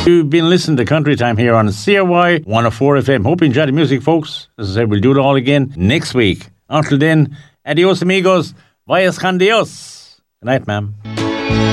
You've been listening to Country Time here on CRY 104 FM. Hope you enjoyed the music, folks. As I said, we'll do it all again next week. Until then, adios amigos. Vayas con Dios. Good night, ma'am.